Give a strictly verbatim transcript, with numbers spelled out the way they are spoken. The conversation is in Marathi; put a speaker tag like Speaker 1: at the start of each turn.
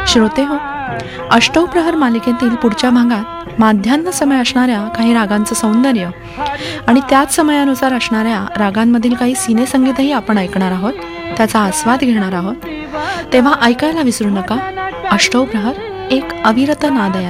Speaker 1: श्रोते हो, अष्टप्रहर मालिकेतील पुढच्या भागात माध्यान्ह समय असणाऱ्या काही रागांचं सौंदर्य आणि त्याच समयानुसार असणाऱ्या रागांमधील काही सिनेसंगीतही आपण ऐकणार आहोत, त्याचा आस्वाद घेणार आहोत. तेव्हा ऐकायला विसरू नका. अष्टप्रहर एक अविरत नाद.